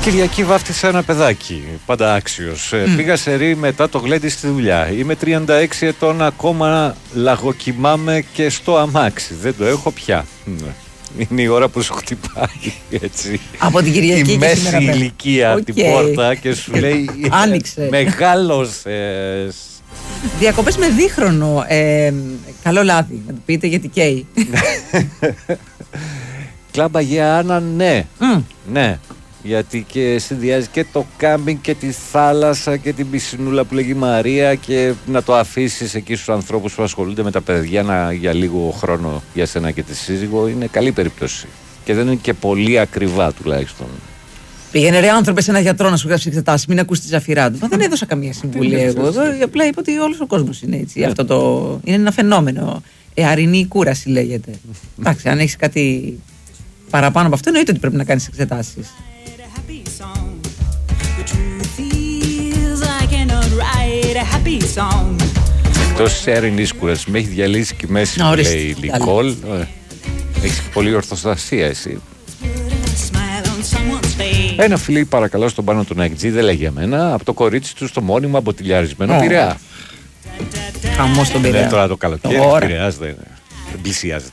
Κυριακή βάφτισα ένα παιδάκι, πάντα άξιος. Πήγα σε ρί μετά το γλέντι στη δουλειά. Είμαι 36 ετών, ακόμα λαγοκοιμάμαι και στο αμάξι. Δεν το έχω πια. Είναι η ώρα που σου χτυπάει έτσι. Από την Κυριακή η και μέση ηλικία την πόρτα και σου λέει άνοιξε. Μεγάλωσες. Διακοπές με δίχρονο. Καλό λάδι, να του πείτε γιατί καίει. Κλάμπα για Άννα, ναι. Ναι. Γιατί και συνδυάζει και το κάμπινγκ και τη θάλασσα και την πισινούλα που λέγει Μαρία, και να το αφήσεις εκεί στους ανθρώπους που ασχολούνται με τα παιδιά για λίγο χρόνο για σένα και τη σύζυγο, είναι καλή περίπτωση. Και δεν είναι και πολύ ακριβά τουλάχιστον. Πήγαινε ρε άνθρωπε σε ένα γιατρό να σου γράψει εξετάσεις, μην ακούσει τη ζαφυρά του. Μα δεν έδωσα καμία συμβουλή εγώ. Απλά είπα ότι όλος ο κόσμος είναι έτσι. Αυτό είναι ένα φαινόμενο. Αρινή κούραση λέγεται. Εντάξει, αν έχεις κάτι παραπάνω από αυτό, εννοείται ότι πρέπει να κάνεις εξετάσεις. Εκτός της αρινής κούρασης, με έχει διαλύσει και η μέση που λέει η Νικόλ. Έχεις πολύ ορθοστασία εσύ. Ένα φιλί παρακαλώ στον πάνω του Νάικτζή, δεν λέγει για μένα, από το κορίτσι του στο μόνιμο αμποτιλιαρισμένο Πειραιά. Χαμός τον Πειραιά. Τώρα το καλοκαίρι Πειραιάς δεν πλησιάζεται.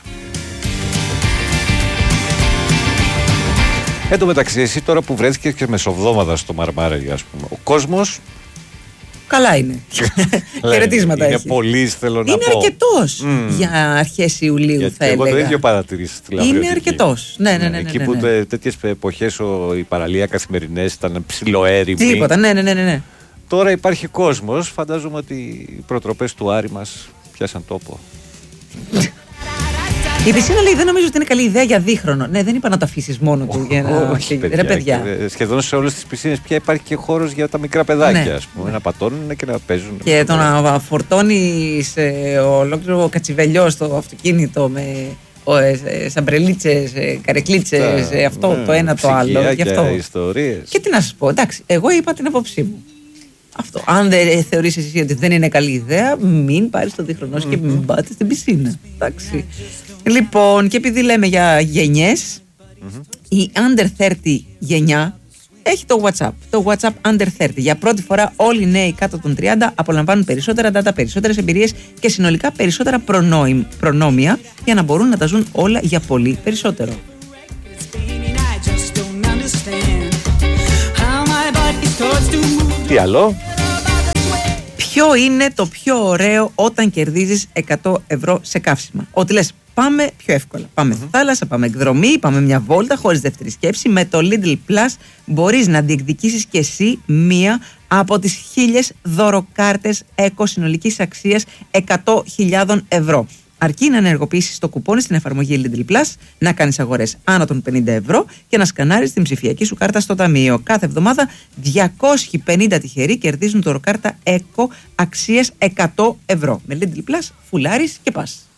Εν τω μεταξύ, εσύ τώρα που βρέθηκες και μεσοβδόμαδα στο Μαρμάρι, ας πούμε, ο κόσμος καλά είναι. Χαιρετίσματα είναι πολύ, θέλω να πω. Είναι αρκετός για αρχές Ιουλίου, γιατί θα έλεγα. Εγώ το ίδιο παρατηρήσει στη Λαβρετική. Είναι αρκετός. Ναι. Εκεί που τέτοιες εποχές η παραλία καθημερινές ήταν ψιλοέρημη. Τίποτα, ναι. Τώρα υπάρχει κόσμος. Φαντάζομαι ότι οι προτροπές του Άρη μας πιάσαν τόπο. Η πισίνα λέει δεν νομίζω ότι είναι καλή ιδέα για δίχρονο. Ναι, δεν είπα να το αφήσεις μόνο του. Όχι, παιδιά. Σχεδόν σε όλες τις πισίνες πια υπάρχει και χώρος για τα μικρά παιδάκια. Ας πούμε, να πατώνουν και να παίζουν. Και το να φορτώνεις ολόκληρο κατσιβελιό στο αυτοκίνητο με σαμπρελίτσες, καρεκλίτσες, αυτό το ένα το άλλο. Ιστορίες. Και τι να σας πω, εντάξει, εγώ είπα την απόψη μου. Αυτό. Αν δεν θεωρείς εσύ ότι δεν είναι καλή ιδέα, μην πάρεις το διχρονό και μην πάτε στην πισίνα. Εντάξει. Λοιπόν, και επειδή λέμε για γενιές, η Under 30 γενιά έχει το WhatsApp. Το WhatsApp Under 30. Για πρώτη φορά όλοι οι νέοι κάτω των 30 απολαμβάνουν περισσότερα data, περισσότερες εμπειρίες και συνολικά περισσότερα προνόμια για να μπορούν να τα ζουν όλα για πολύ περισσότερο. Τι άλλο? Ποιο είναι το πιο ωραίο όταν κερδίζεις 100 ευρώ σε καύσιμα? Ότι λες πάμε πιο εύκολα. Πάμε στη θάλασσα, πάμε εκδρομή, πάμε μια βόλτα χωρίς δεύτερη σκέψη. Με το Lidl Plus μπορείς να διεκδικήσεις και εσύ μία από τις 1000 δωροκάρτες ΕΚΟ συνολικής αξίας 100.000 ευρώ. Αρκεί να ενεργοποιήσεις το κουπόνι στην εφαρμογή Lidl Plus, να κάνεις αγορές άνω των 50 ευρώ και να σκανάρεις την ψηφιακή σου κάρτα στο ταμείο. Κάθε εβδομάδα 250 τυχεροί κερδίζουν δωροκάρτα ΕΚΟ αξίας 100 ευρώ. Με Lidl Plus φουλάρεις και πας.